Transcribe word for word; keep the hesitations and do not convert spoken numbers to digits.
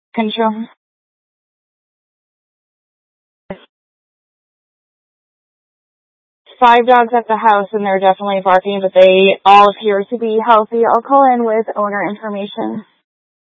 Control. Five dogs at the house, and they're definitely barking, but they all appear to be healthy. I'll call in with owner information.